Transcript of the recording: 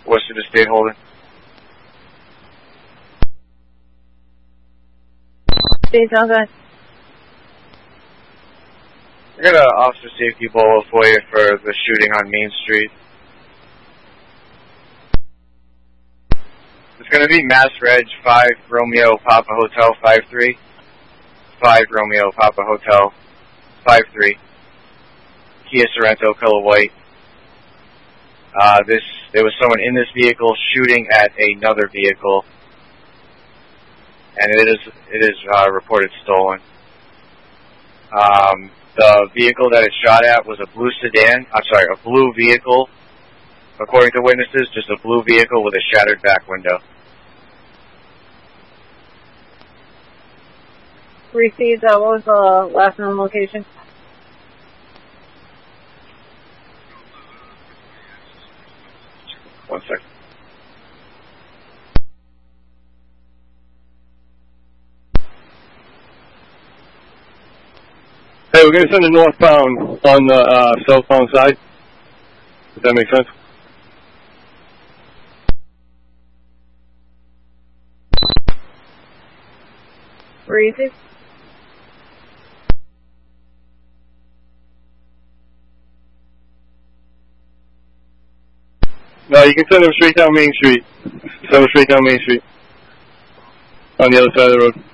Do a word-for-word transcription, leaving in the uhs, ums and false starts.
Worcester State holding. State, sounds good. I got an officer safety bolo for you for the shooting on Main Street. It's going to be Mass Reg five Romeo Papa Hotel five three. five Romeo Papa Hotel five three. Kia Sorento, color white. Uh, this, there was someone in this vehicle shooting at another vehicle, and it is, it is, uh, reported stolen. Um, the vehicle that it shot at was a blue sedan, I'm sorry, a blue vehicle, according to witnesses, just a blue vehicle with a shattered back window. Received, uh, what was the last known location? One second. Hey, we're going to send a northbound on the uh, southbound side. Does that make sense? Received. No, you can send them straight down Main Street. Send them straight down Main Street. On the other side of the road.